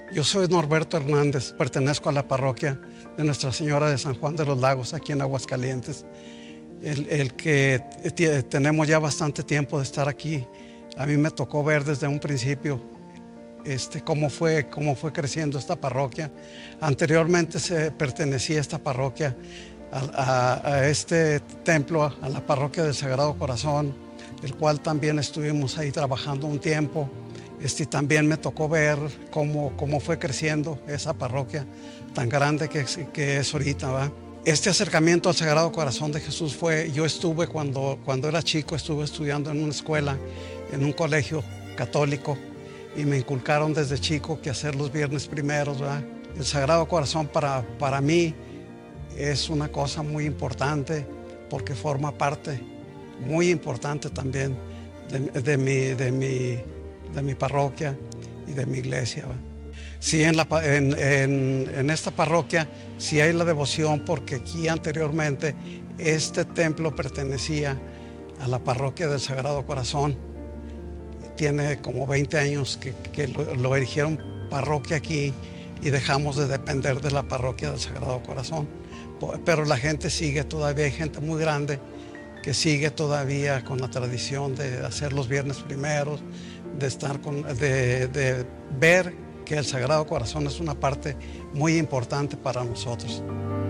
Yo soy Norberto Hernández, pertenezco a la parroquia de Nuestra Señora de San Juan de los Lagos, aquí en Aguascalientes. El que tenemos ya bastante tiempo de estar aquí, a mí me tocó ver desde un principio cómo fue creciendo esta parroquia. Anteriormente se pertenecía esta parroquia a este templo, a la parroquia del Sagrado Corazón, el cual también estuvimos ahí trabajando un tiempo. También me tocó ver cómo fue creciendo esa parroquia tan grande que es ahorita, ¿va? Este acercamiento al Sagrado Corazón de Jesús yo estuve cuando era chico, estuve estudiando en una escuela, en un colegio católico, y me inculcaron desde chico que hacer los viernes primeros, ¿va? El Sagrado Corazón para mí es una cosa muy importante porque forma parte muy importante también de mi parroquia y de mi iglesia, ¿va? Sí, en esta parroquia sí hay la devoción, porque aquí anteriormente este templo pertenecía a la parroquia del Sagrado Corazón. Tiene como 20 años que lo erigieron parroquia aquí y dejamos de depender de la parroquia del Sagrado Corazón. Pero la gente sigue todavía, hay gente muy grande que sigue todavía con la tradición de hacer los viernes primeros, de ver que el Sagrado Corazón es una parte muy importante para nosotros.